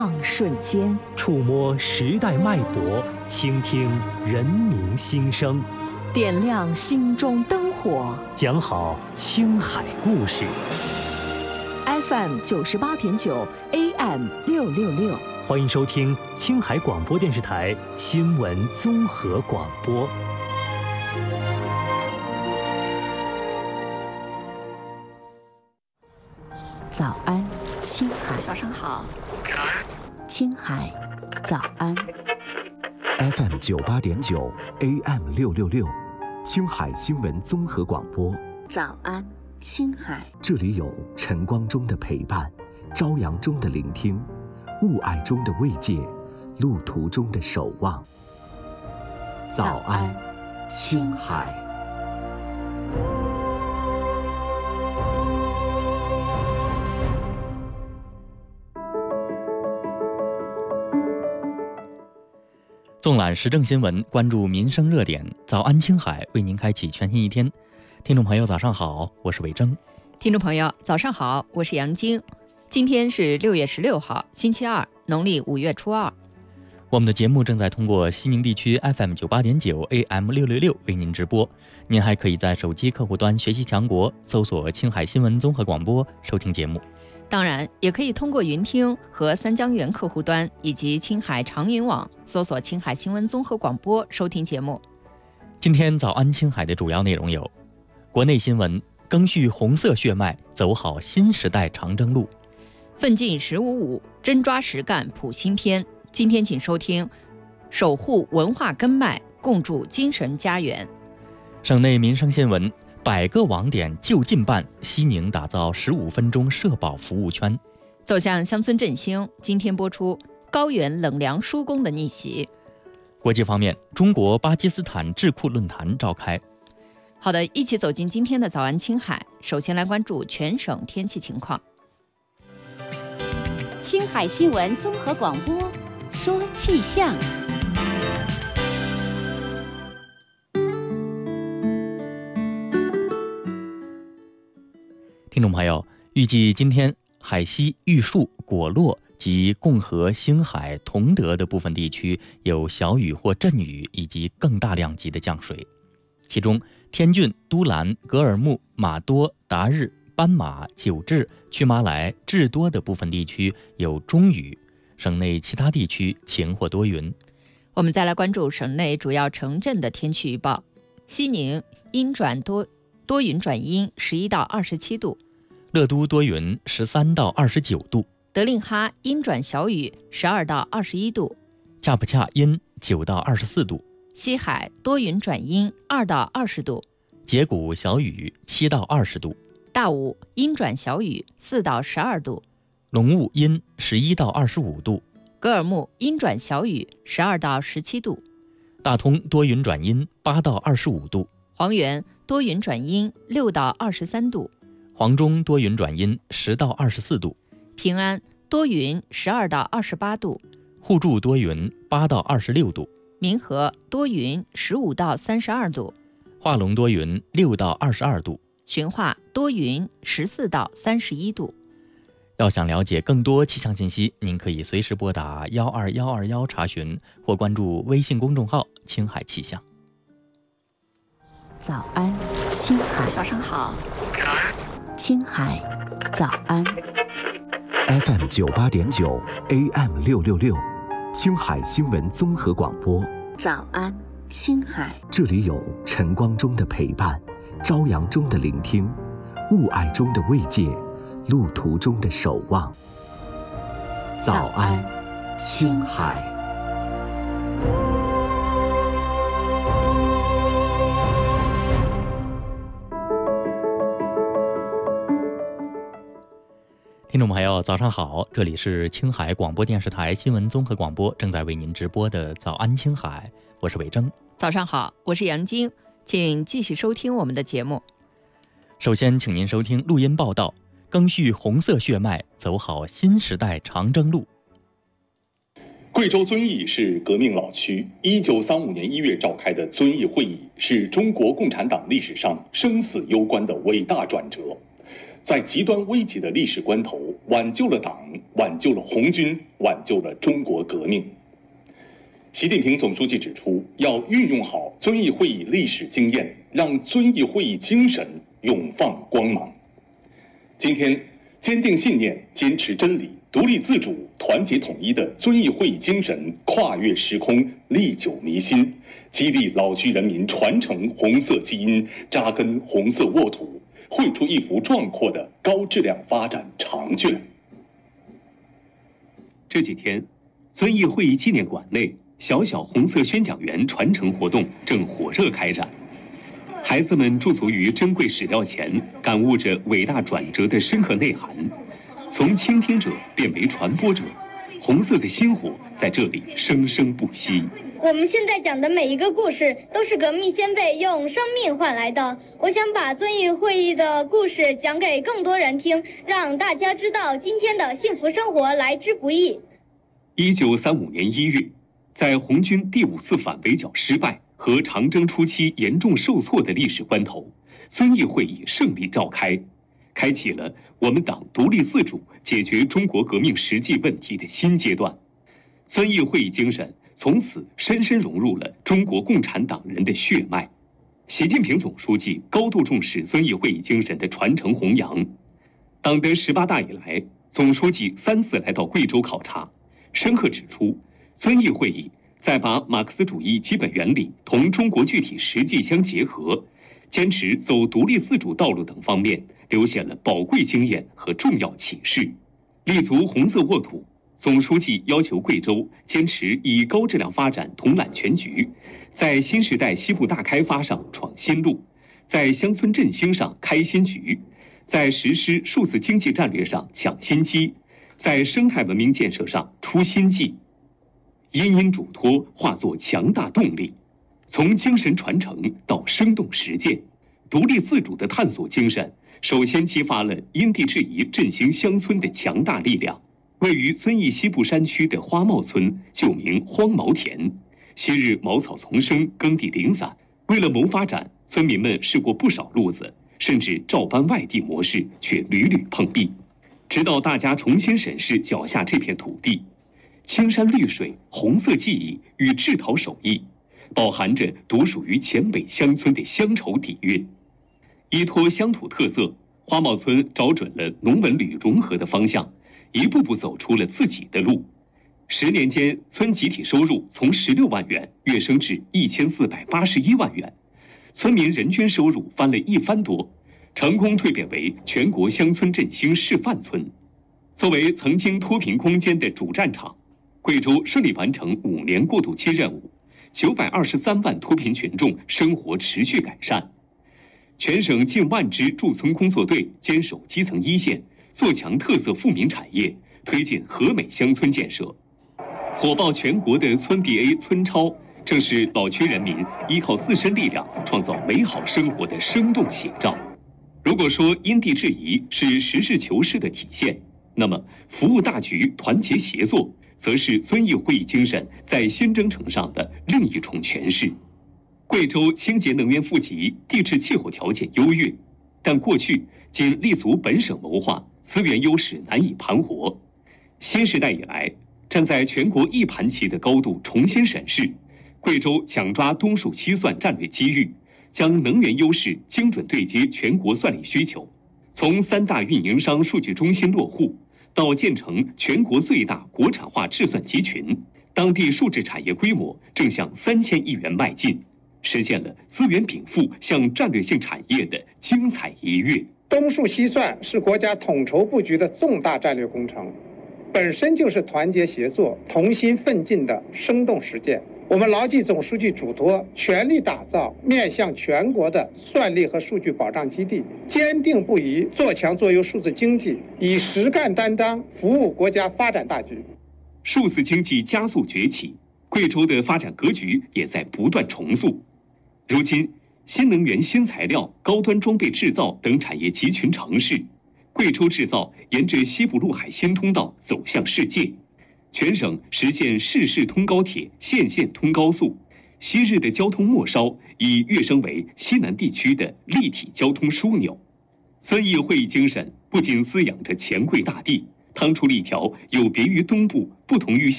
瞬间， 触摸时代脉搏，倾听人民心声， 点亮心中灯火， 讲好青海故事。 FM 98.9 AM 666， 欢迎收听青海广播电视台新闻综合广播。 早安，青海。 早上好。 青海，早安。 FM 98.9 AM 666，青海新闻综合广播。 早安，青海。 这里有晨光中的陪伴，朝阳中的聆听，雾霭中的慰藉，路途中的守望。早安，青海。 纵览时政新闻，关注民生热点。早安青海为您开启全新一天。听众朋友早上好，我是伟征。 听众朋友早上好，我是杨晶。今天是6月16号，星期二，农历5月初2。 我们的节目正在通过西宁地区 FM 98.9 AM 666为您直播。您还可以在手机客户端学习强国，搜索青海新闻综合广播收听节目。 当然，也可以通过云听和三江源客户端以及青海长云网搜索青海新闻综合广播收听节目。 今天早安青海的主要内容有：国内新闻，赓续红色血脉，走好新时代长征路； 奋进1055，真抓实干谱新篇。今天请收听守护文化根脉，共筑精神家园。 省内民生新闻，100个网点就近办，西宁打造15分钟社保服务圈。 走向乡村振兴，今天播出高原冷凉疏工的逆袭。 国际方面，中国巴基斯坦智库论坛召开。 好的，一起走进今天的早安青海。首先来关注全省天气情况。 青海新闻综合广播，说气象。 听众朋友，预计今天海西、玉树、果洛及共和、星海、同德的部分地区有小雨或阵雨以及更大量级的降水，其中天峻、都兰、格尔木、玛多、达日、斑马、九治、曲马来、智多的部分地区有中雨，省内其他地区晴或多云。 我们再来关注省内主要城镇的天气预报。西宁阴转多云转阴，11到27度； 乐都多云，13到29度； 德令哈阴转小雨，12到21度； 恰普恰阴，9到24度； 西海多云转阴，2到20度； 节骨小雨，7到20度； 大武阴转小雨，4到12度； 龙雾阴，11到25度； 格尔木阴转小雨，12到17度； 大通多云转阴，8到25度； 黄原多云转阴，6到23度； 黄中多云转阴，10到24度； 平安多云，12到28度； 互助多云，8到26度； 民和多云，15到32度； 化龙多云，6到22度； 循化多云，14到31度。 要想了解更多气象信息，您可以随时拨打12121查询，或关注微信公众号“青海气象”。 早安，青海。 早上好。 青海，早安。 FM 98.9 AM 666，青海新闻综合广播。 早安，青海。 这里有晨光中的陪伴，朝阳中的聆听，雾霭中的慰藉，路途中的守望。早安，青海。 听众朋友早上好，这里是青海广播电视台新闻综合广播，正在为您直播的早安青海，我是伟征。 早上好，我是杨晶，请继续收听我们的节目。 首先请您收听录音报道，赓续红色血脉，走好新时代长征路。 贵州遵义是革命老区，1935年1月召开的遵义会议是中国共产党历史上生死攸关的伟大转折。 在极端危急的历史关头挽救了党，挽救了红军，挽救了中国革命。习近平总书记指出，要运用好遵义会议历史经验，让遵义会议精神永放光芒。今天，坚定信念、坚持真理、独立自主、团结统一的遵义会议精神跨越时空，历久弥新，激励老区人民传承红色基因，扎根红色沃土，绘出一幅壮阔的高质量发展长卷。 这几天，遵义会议纪念馆内小小红色宣讲员传承活动正火热开展。孩子们驻足于珍贵史料前，感悟着伟大转折的深刻内涵，从倾听者变为传播者，红色的心火在这里生生不息。 我们现在讲的每一个故事都是革命先辈用生命换来的。我想把遵义会议的故事讲给更多人听，让大家知道今天的幸福生活来之不易。 1935年1月，在红军第5次反围剿失败和长征初期严重受挫的历史关头，遵义会议胜利召开，开启了我们党独立自主解决中国革命实际问题的新阶段。遵义会议精神从此深深融入了中国共产党人的血脉。习近平总书记高度重视遵义会议精神的传承弘扬。党的18大以来，总书记3次来到贵州考察，深刻指出，遵义会议在把马克思主义基本原理同中国具体实际相结合，坚持走独立自主道路等方面留下了宝贵经验和重要启示。立足红色沃土，总书记要求贵州坚持以高质量发展统揽全局，在新时代西部大开发上闯新路，在乡村振兴上开新局，在实施数字经济战略上抢新机，在生态文明建设上出新绩。因因嘱托化作强大动力，从精神传承到生动实践，独立自主的探索精神首先激发了因地制宜振兴乡村的强大力量。位于遵义西部山区的花茂村旧名荒茅田，昔日茅草丛生，耕地零散。为了谋发展，村民们试过不少路子，甚至照搬外地模式，却屡屡碰壁。直到大家重新审视脚下这片土地，青山绿水、红色记忆与制陶手艺，饱含着独属于黔北乡村的乡愁底蕴。依托乡土特色，花茂村找准了农文旅融合的方向，一步步走出了自己的路。10年间，村集体收入从16万元跃升至1481万元，村民人均收入翻了1番多，成功蜕变为全国乡村振兴示范村。作为曾经脱贫攻坚的主战场，贵州顺利完成5年过渡期任务，923万脱贫群众生活持续改善。全省近万支驻村工作队坚守基层一线，做强特色富民产业，推进和美乡村建设。火爆全国的村 BA 村超，正是老区人民依靠自身力量创造美好生活的生动写照。如果说因地制宜是实事求是的体现，那么服务大局、团结协作，则是遵义会议精神在新征程上的另一重诠释。贵州清洁能源富集，地质气候条件优越，但过去仅立足本省谋划，资源优势难以盘活。新时代以来，站在全国一盘棋的高度重新审视，贵州抢抓东数西算战略机遇，将能源优势精准对接全国算力需求，从3大运营商数据中心落户，到建成全国最大国产化制算集群，当地数字产业规模正向3000亿元迈进，实现了资源禀赋向战略性产业的精彩一跃。 东数西算是国家统筹布局的重大战略工程，本身就是团结协作、同心奋进的生动实践。我们牢记总书记嘱托，全力打造面向全国的算力和数据保障基地，坚定不移做强做优数字经济，以实干担当服务国家发展大局。 数字经济加速崛起，贵州的发展格局也在不断重塑。如今，新能源、新材料、高端装备制造等产业集群成市，贵州制造沿着西部陆海新通道走向世界。全省实现市市通高铁、县县通高速，昔日的交通末梢已跃升为西南地区的立体交通枢纽。 遵义会议精神不仅滋养着钱柜大地，趟出了一条有别于东部、不同于